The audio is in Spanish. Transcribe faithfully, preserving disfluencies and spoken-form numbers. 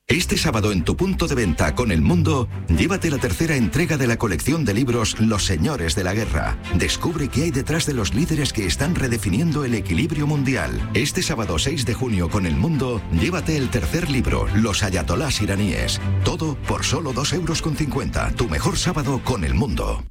Este sábado en tu punto de venta con El Mundo, llévate la tercera entrega de la colección de libros Los Señores de la Guerra. Descubre qué hay detrás de los líderes que están redefiniendo el equilibrio mundial. Este sábado seis de junio con El Mundo, llévate el tercer libro, Los Ayatolás iraníes. Todo por solo dos euros con cincuenta. Tu mejor sábado con El Mundo.